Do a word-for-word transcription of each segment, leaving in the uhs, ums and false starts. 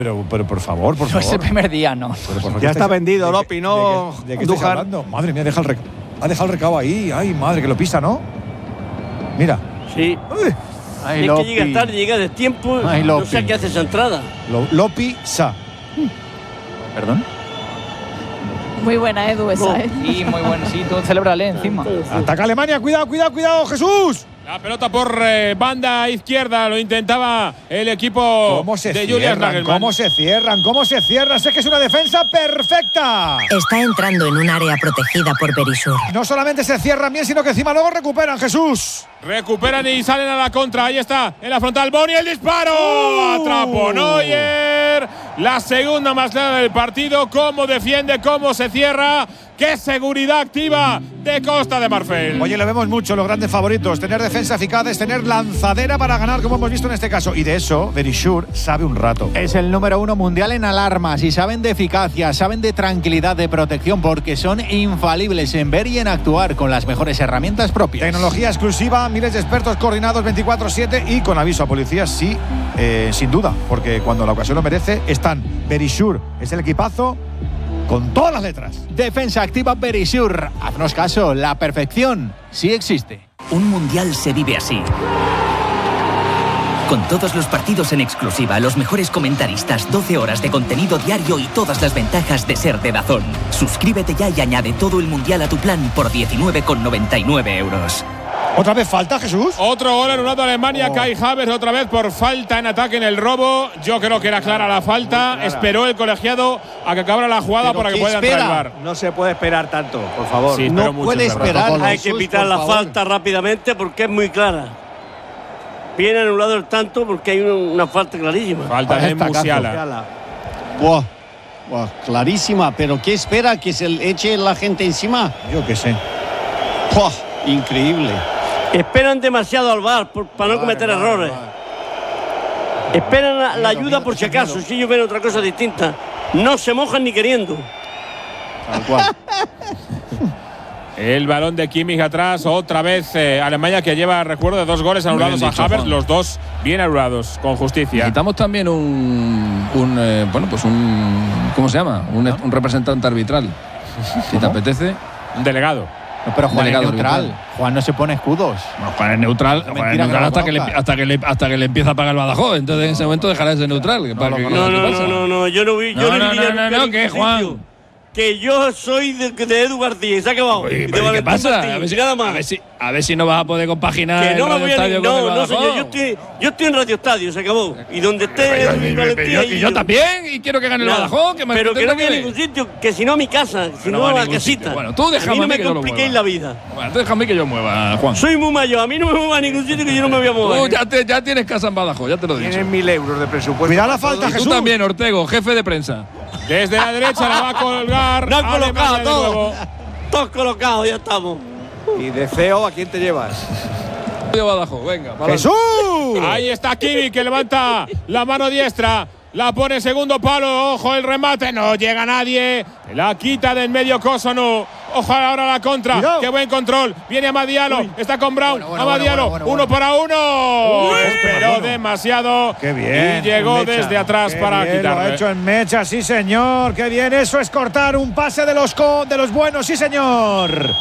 Pero, pero por favor, por no favor. es el primer día, no. Ya está vendido, Lopi, ¿no? ¿De qué, de qué estáis hablando? Madre mía, deja el recado. Ha dejado el recado ahí. Ay, madre, que lo pisa, ¿no? Mira. Sí. Uy. Ay, es que llega tarde, llega de tiempo. Ay, no sé qué hace esa entrada. Lo, Lopi Sa. ¿Perdón? Muy buena, Edu, esa, No. ¿eh? Sí, muy bueno. Sí, tú celébrale encima. Ataca Alemania. Cuidado, cuidado, cuidado, Jesús. La pelota por eh, banda izquierda, lo intentaba el equipo ¿Cómo se de Julian cierran? Nagelsmann. ¿Cómo se cierran? ¿Cómo se cierran? Sé que es una defensa perfecta. Está entrando en un área protegida por Berisur. No solamente se cierran bien, sino que encima luego recuperan, Jesús. Recuperan y salen a la contra. Ahí está, en la frontal. Boni, el disparo. Uh. Atrapó Neuer. La segunda más clara del partido. Cómo defiende, cómo se cierra. ¡Qué seguridad activa de Costa de Marfil! Oye, lo vemos mucho, los grandes favoritos. Tener defensa eficaz es tener lanzadera para ganar, como hemos visto en este caso. Y de eso, Berisur sabe un rato. Es el número uno mundial en alarmas y saben de eficacia, saben de tranquilidad, de protección, porque son infalibles en ver y en actuar con las mejores herramientas propias. Tecnología exclusiva, miles de expertos coordinados veinticuatro siete y con aviso a policías, sí, eh, sin duda, porque cuando la ocasión lo merece, están. Berisur es el equipazo con todas las letras. Defensa activa Berisur. Haznos caso, la perfección sí existe. Un mundial se vive así. Con todos los partidos en exclusiva, los mejores comentaristas, doce horas de contenido diario y todas las ventajas de ser de DAZN. Suscríbete ya y añade todo el mundial a tu plan por diecinueve con noventa y nueve euros. ¿Otra vez falta, Jesús? Otro gol anulado a Alemania. Oh. Kai Havertz otra vez por falta en ataque en el robo. Yo creo que era clara la falta. Clara. Esperó el colegiado a que acabara la jugada Pero para que ¿qué pueda entrar el espera? V A R. No se puede esperar tanto, por favor. Sí, esperó no mucho, puede es verdad. esperar. Hay que pitar la falta rápidamente porque es muy clara. Viene anulado el tanto porque hay una, una falta clarísima. Falta de Musiala. Musiala. Buah, buah, clarísima, pero ¿qué espera? ¿Que se le eche la gente encima? Yo qué sé. Buah, increíble. Esperan demasiado al V A R por- para no cometer errores. Esperan la, la ayuda por si acaso. Si ellos ven otra cosa distinta, no se mojan ni queriendo. Tal cual. El balón de Kimmich atrás, otra vez eh, Alemania, que lleva, recuerdo, dos goles anulados bien a dicho, Havertz, Juan. los dos bien anulados, con justicia. Necesitamos también un, un eh, bueno, pues un, ¿cómo se llama? Un, un representante arbitral. Si te apetece. Un delegado. No, pero Juan es Delegado neutral. arbitral. Juan no se pone escudos. Bueno, Juan es neutral, Juan es mentira neutral que hasta, lo que le, conozca. hasta, que le, hasta que le empieza a pagar el Badajoz. Entonces en ese momento dejará de ser neutral. ¿Qué pa- qué- No, qué no, pasa? no, no, no, yo no vi. No, Yo no, diría no, no, nunca no, en ¿qué, ningún Juan? sitio Que yo soy de, de Edu García, y se ha acabado. Oye, Y de pero ¿qué Valentín pasa? Martín, A ver, si, nada más. a, ver si, a ver si no vas a poder compaginar Que el no me Radio voy a Estadio ni, con el no, no, señor, Badajoz. yo estoy, yo estoy en Radio Estadio, se acabó. Y donde esté Pero, Edu y pero, Valentín, pero, ahí y yo también, y quiero que gane el Nada. Badajoz. Que me Pero que no voy a ver. ningún sitio, que si no a mi casa, si No no va a a la ningún casita. sitio. Bueno, tú déjame a mí no a mí me que yo lo compliquéis mueva. la vida. Bueno, tú déjame que yo mueva, Juan. Soy muy mayor, a mí no me mueva a ningún sitio que yo no me voy a mover. Tú ya, te, ya tienes casa en Badajoz, ya te lo he dicho. Tienen mil euros de presupuesto. Cuidado la falta, Y tú Jesús. también, Ortego, jefe de prensa. Desde la derecha la va a colgar. No han Alemania colocado de todo. nuevo. Todos colocados, ya estamos. Y de C E O, ¿a quién te llevas? De Badajoz, venga. para ¡Jesús! Ahí está Kimmich, que levanta la mano diestra. La pone segundo palo. Ojo el remate. No llega nadie. La quita del medio Kosono. Ojo ahora la contra. Cuidado. Qué buen control. Viene Amadialo. Uy. Está con Brown. Bueno, bueno, Amadialo. bueno, bueno, uno bueno. para uno. Uy, Esperó bueno. demasiado. ¡Qué bien! Y llegó Mecha. desde atrás Qué para bien, quitarle. Lo ha hecho en mecha, sí señor. ¡Qué bien! Eso es cortar un pase de los, co de los buenos, sí señor.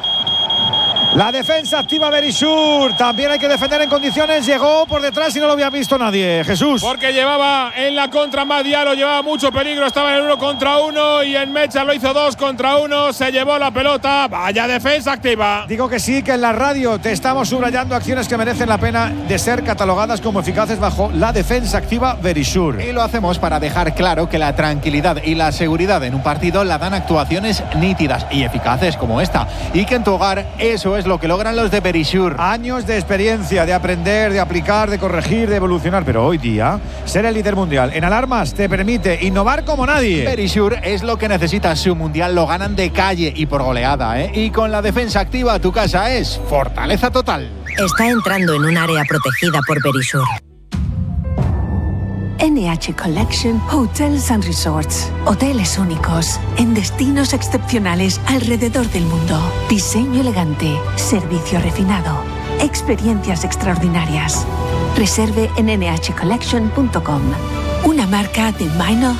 La defensa activa Berisur. También hay que defender en condiciones. Llegó por detrás y no lo había visto nadie. Jesús. Porque llevaba en la contra Amadialo, llevaba mucho peligro, estaba en el uno contra uno y en Mecha lo hizo dos contra uno, se llevó la pelota, vaya defensa activa. Digo que sí, que en la radio te estamos subrayando acciones que merecen la pena de ser catalogadas como eficaces bajo la defensa activa Berisur. Y lo hacemos para dejar claro que la tranquilidad y la seguridad en un partido la dan actuaciones nítidas y eficaces como esta. Y que en tu hogar eso es lo que logran los de Berisur. Años de experiencia, de aprender, de aplicar, de corregir, de evolucionar. Pero hoy día, ser el líder mundial en alarmas te permite innovar como nadie. Berisur es lo que necesitas. Su mundial lo ganan de calle y por goleada, ¿eh? Y con la defensa activa tu casa es fortaleza total. Está entrando en un área protegida por Berisur. N H Collection Hotels and Resorts. Hoteles únicos, en destinos excepcionales alrededor del mundo. Diseño elegante, servicio refinado, experiencias extraordinarias. Reserve en N H collection punto com. una marca de Minor